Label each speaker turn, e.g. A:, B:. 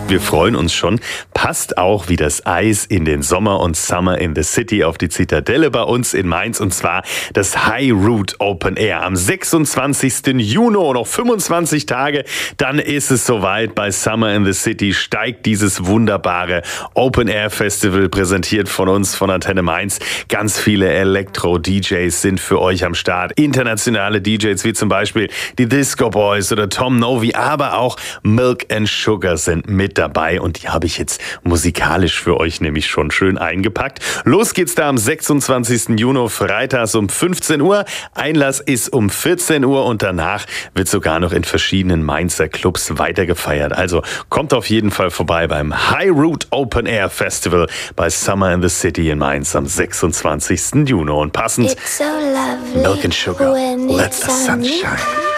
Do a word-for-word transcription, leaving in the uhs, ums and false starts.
A: Wir freuen uns schon. Passt auch wie das Eis in den Sommer und Summer in the City auf die Zitadelle bei uns in Mainz. Und zwar das High Root Open Air am sechsundzwanzigsten Juni, noch fünfundzwanzig Tage. Dann ist es soweit. Bei Summer in the City steigt dieses wunderbare Open Air Festival, präsentiert von uns, von Antenne Mainz. Ganz viele Elektro-D Js sind für euch am Start. Internationale D Js wie zum Beispiel die Disco Boys oder Tom Novi, aber auch Milk and Sugar sind mit dabei. Und die habe ich jetzt musikalisch für euch nämlich schon schön eingepackt. Los geht's da am sechsundzwanzigsten Juni, freitags um fünfzehn Uhr. Einlass ist um vierzehn Uhr und danach wird sogar noch in verschiedenen Mainzer Clubs weitergefeiert. Also kommt auf jeden Fall vorbei beim High Root Open Air Festival bei Summer in the City in Mainz am sechsundzwanzigsten Juni. Und passend
B: It's so lovely
A: Milk and Sugar,
B: when
A: Let
B: it's
A: the Sun
B: sunny.
A: Shine.